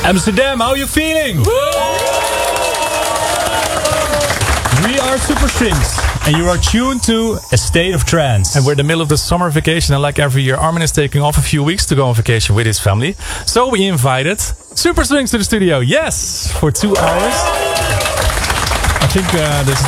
Amsterdam, how are you feeling? We are Super Strings, and you are tuned to A State of Trance. And we're in the middle of the summer vacation, and like every year, Armin is taking off a few weeks to go on vacation with his family. So we invited Super Strings to the studio. Yes, for 2 hours. I think this is